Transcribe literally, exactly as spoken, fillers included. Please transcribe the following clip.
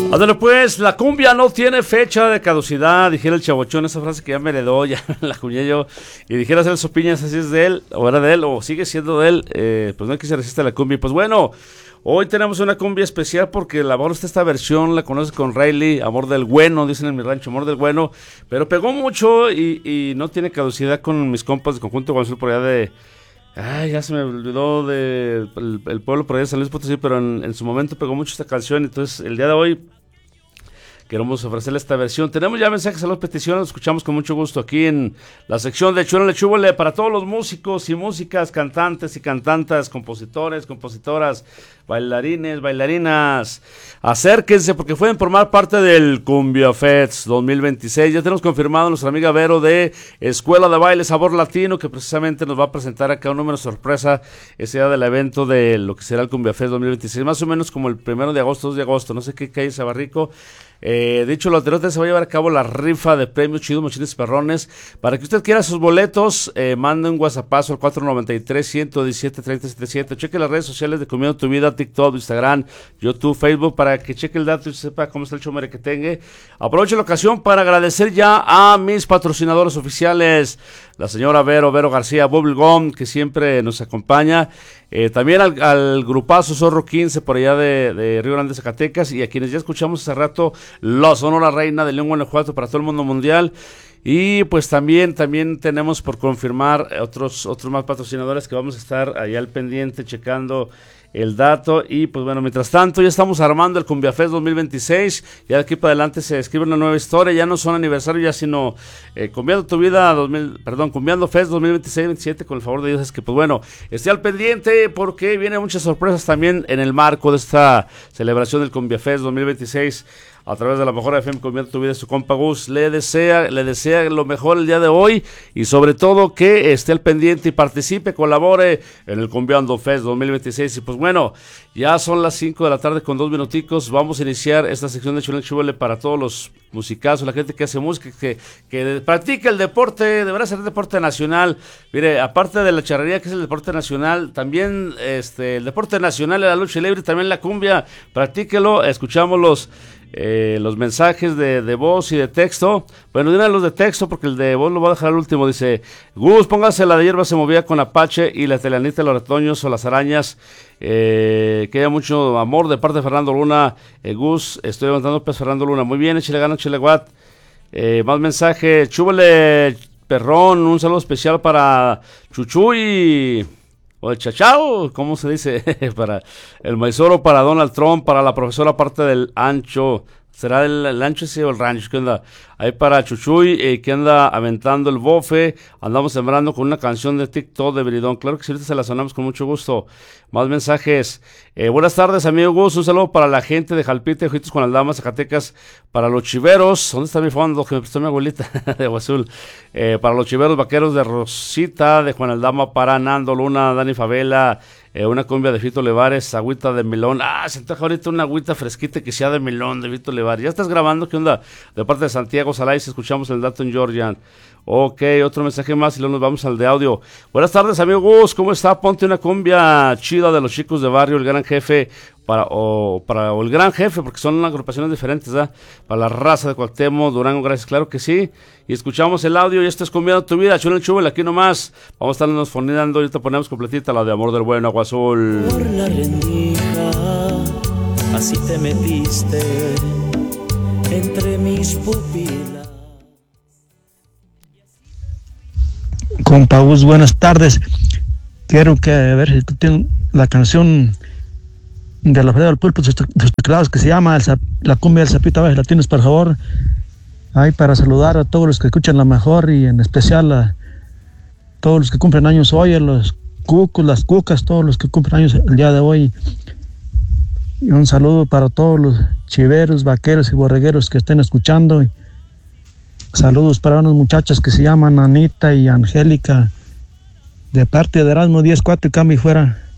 Ándale pues, la cumbia no tiene fecha de caducidad, dijera el Chavochón, esa frase que ya me heredó, ya la cuñé yo, y dijera Celso Piñas, así es de él, o era de él, o sigue siendo de él, eh, pues no hay que se resiste a la cumbia. Pues bueno, hoy tenemos una cumbia especial porque la usted esta versión, la conoce con Riley, Amor del Bueno, dicen en mi rancho, Amor del Bueno, pero pegó mucho y, y no tiene caducidad con mis compas de Conjunto Guanzul por allá de... Ay, ya se me olvidó de el, el pueblo por allá de San Luis Potosí, pero en, en su momento pegó mucho esta canción, entonces el día de hoy queremos ofrecerle esta versión. Tenemos ya mensajes a las peticiones, los escuchamos con mucho gusto aquí en la sección de Chúbele, Chúbele para todos los músicos y músicas, cantantes y cantantas, compositores, compositoras, bailarines, bailarinas. Acérquense porque pueden formar parte del Cumbia Fest dos mil veintiséis. Ya tenemos confirmado a nuestra amiga Vero de Escuela de Baile Sabor Latino, que precisamente nos va a presentar acá un número sorpresa ese día del evento de lo que será el Cumbia Fest dos mil veintiséis, más o menos como el primero de agosto, dos de agosto, no sé qué calle Sabarrico. Eh, de hecho, lo anterior se va a llevar a cabo la rifa de premios chidos, mochines perrones. Para que usted quiera sus boletos, eh, mande un WhatsAppazo al cuatro nueve tres, uno uno siete, tres cero siete siete. Cheque las redes sociales de Comiendo Tu Vida, TikTok, Instagram, YouTube, Facebook, para que cheque el dato y sepa cómo está el show que tenga. Aprovecho la ocasión para agradecer ya a mis patrocinadores oficiales, la señora Vero, Vero García, Bubblegum, que siempre nos acompaña. Eh, también al, al grupazo Zorro quince por allá de, de Río Grande, Zacatecas, y a quienes ya escuchamos hace rato, la Sonora Reina de León, Guanajuato, para todo el mundo mundial. Y pues también también tenemos por confirmar otros otros más patrocinadores que vamos a estar allá al pendiente checando el dato. Y pues bueno, mientras tanto ya estamos armando el Cumbia Fest dos mil veintiséis, ya de aquí para adelante se escribe una nueva historia, ya no son aniversarios ya, sino eh, Cumbiando Tu Vida dos mil, perdón, Cumbiando Fest dos mil veintiséis veintisiete, con el favor de Dios. Es que pues bueno, esté al pendiente porque vienen muchas sorpresas también en el marco de esta celebración del Cumbia Fest dos mil veintiséis. A través de la mejor F M, Cumbiando Tu Vida, su compa Gus le desea, le desea lo mejor el día de hoy, y sobre todo que esté al pendiente y participe, colabore en el Cumbiando Fest dos mil veintiséis. Y pues bueno, ya son las cinco de la tarde con dos minuticos, vamos a iniciar esta sección de Chúbele, Chúbele para todos los musicazos, la gente que hace música, que, que practica el deporte, deberá ser deporte nacional. Mire, aparte de la charrería, que es el deporte nacional, también este el deporte nacional, la lucha libre, también la cumbia, practíquelo. Escuchamos los Eh, los mensajes de, de voz y de texto. Bueno, digan los de texto porque el de voz lo voy a dejar al último. Dice: Gus, póngase la de hierba se movía con Apache y la telanita de los retoños o las arañas. Eh, que haya mucho amor de parte de Fernando Luna. eh, Gus, estoy levantando pues Fernando Luna. Muy bien, échale ganas, échale guat. Eh, más mensajes. Chúbele, perrón, un saludo especial para Chuchuy o el Chachao, ¿cómo se dice? Para el Maizoro, para Donald Trump, para la profesora parte del Ancho. ¿Será el, el Ancho ese o el Rancho? ¿Qué onda? Ahí para Chuchuy, eh, que anda aventando el bofe. Andamos sembrando con una canción de TikTok de Bridón. Claro que sí, ahorita se la sonamos con mucho gusto. Más mensajes. Eh, buenas tardes, amigo Gus. Un saludo para la gente de Jalpite, Ojitos con las Damas, Zacatecas. Para los chiveros. ¿Dónde está mi fondo? Que me prestó mi abuelita de Aguazul. Eh, para los chiveros vaqueros de Rosita, de Juan Aldama, para Nando Luna, Dani Favela. Eh, una cumbia de Fito Levares, agüita de melón. Ah, se antoja ahorita una agüita fresquita que sea de melón de Fito Levares. ¿Ya estás grabando? ¿Qué onda? De parte de Santiago Salais, escuchamos el dato en Georgian. Ok, otro mensaje más y luego nos vamos al de audio. Buenas tardes, amigo Gus, ¿cómo está? Ponte una cumbia chida de los chicos de barrio, el gran jefe, para o para o el gran jefe, porque son agrupaciones diferentes, ¿verdad? Para la raza de Cuauhtémoc, Durango, gracias, claro que sí. Y escuchamos el audio y esto es Cumbiando Tu Vida, Chúbele, Chúbele, aquí nomás. Vamos a estarnos fondeando, ahorita ponemos completita la de Amor del Bueno, Agua Azul. Por la rendija, así te metiste entre mis pupilas. Compa Gus, buenas tardes. Quiero que a ver si tú tienes la canción de la Feria del Pulpo de los Teclados que se llama el, La Cumbia del Zapito. A ver si la tienes, por favor. Ahí para saludar a todos los que escuchan la mejor y en especial a todos los que cumplen años hoy, a los cucos, las cucas, todos los que cumplen años el día de hoy. Y un saludo para todos los chiveros, vaqueros y borregueros que estén escuchando. Y saludos para unas muchachas que se llaman Anita y Angélica, de parte de Erasmo diez cuatro y Cambio Fuera.